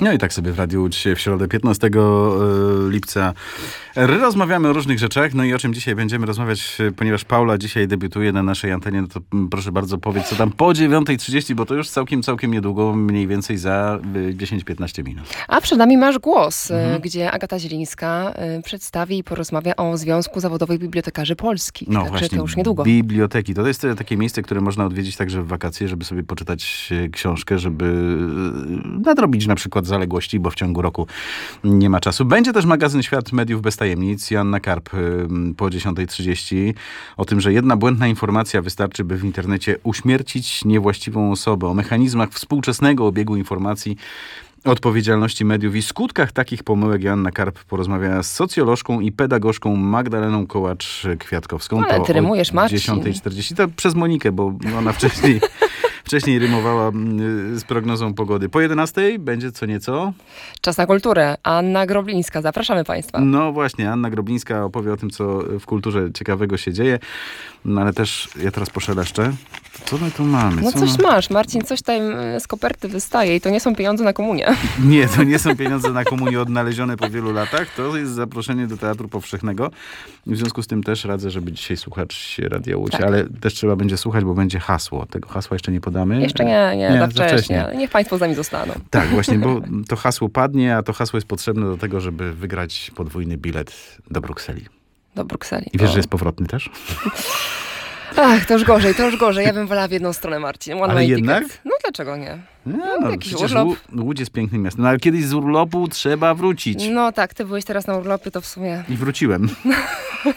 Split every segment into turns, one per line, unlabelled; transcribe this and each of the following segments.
No i tak sobie w Radiu Łódź w środę 15 lipca rozmawiamy o różnych rzeczach. No i o czym dzisiaj będziemy rozmawiać, ponieważ Paula dzisiaj debiutuje na naszej antenie, no to proszę bardzo powiedz, co tam po 9:30, bo to już całkiem niedługo, mniej więcej za 10-15 minut.
A przed nami Masz Głos, gdzie Agata Zielińska przedstawi i porozmawia o Związku Zawodowych Bibliotekarzy Polskich.
No
Także
właśnie,
to już niedługo.
Biblioteki. To jest takie miejsce, które można odwiedzić także w wakacje, żeby sobie poczytać książkę, żeby nadrobić na przykład zaległości, bo w ciągu roku nie ma czasu. Będzie też magazyn Świat Mediów bez tajemnic. Joanna Karp po 10:30 o tym, że jedna błędna informacja wystarczy, by w internecie uśmiercić niewłaściwą osobę. O mechanizmach współczesnego obiegu informacji, odpowiedzialności mediów i skutkach takich pomyłek Joanna Karp porozmawia z socjolożką i pedagogzką Magdaleną Kołacz-Kwiatkowską.
Ale ty rymujesz, Marcin.
10:40. To przez Monikę, bo ona wcześniej rymowała z prognozą pogody. Po 11:00 będzie co nieco.
Czas na kulturę. Anna Groblińska. Zapraszamy Państwa.
No właśnie, Anna Groblińska opowie o tym, co w kulturze ciekawego się dzieje. No ale też ja teraz poszeleszczę. Co my tu mamy?
No coś masz, Marcin, coś tam z koperty wystaje i to nie są pieniądze na komunię.
Nie, to nie są pieniądze na komunię odnalezione po wielu latach. To jest zaproszenie do Teatru Powszechnego. W związku z tym też radzę, żeby dzisiaj słuchać Radia Łódź,
tak.
Ale też trzeba będzie słuchać, bo będzie hasło. Tego hasła jeszcze nie podamy.
Jeszcze nie, za wcześnie. Niech Państwo z nami zostaną.
Tak, właśnie, bo to hasło padnie, a to hasło jest potrzebne do tego, żeby wygrać podwójny bilet do Brukseli.
Do Brukseli.
I wiesz, że jest powrotny też?
Ach, to już gorzej. Ja bym wolała w jedną stronę, Marcin.
Ale jednak?
No dlaczego nie?
Jakiś urlop. Łódź jest pięknym miastem. No, ale kiedyś z urlopu trzeba wrócić.
No tak, ty byłeś teraz na urlopie, to w sumie...
I wróciłem.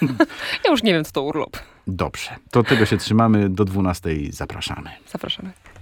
Ja już nie wiem, co to urlop.
Dobrze, to tego się trzymamy. Do 12:00 zapraszamy.
Zapraszamy.